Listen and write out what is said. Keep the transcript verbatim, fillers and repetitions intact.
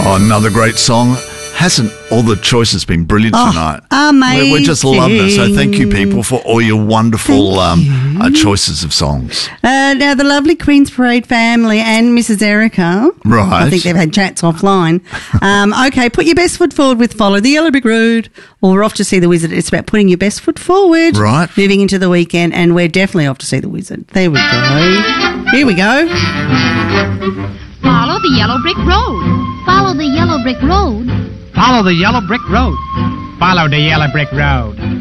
Oh, another great song. Hasn't all the choices been brilliant Oh, tonight? amazing. We, we just loved it. So thank you, people, for all your wonderful Thank um, you. uh, choices of songs. Uh, now, the lovely Queen's Parade family and Missus Erica. Right. I think they've had chats offline. Um, okay, put your best foot forward with Follow the Yellow Brick Road, or we're off to see the Wizard. It's about putting your best foot forward. Right. Moving into the weekend, and we're definitely off to see the Wizard. There we go. Here we go. Follow the yellow brick road. Follow the yellow brick road. Follow the yellow brick road. Follow the yellow brick road.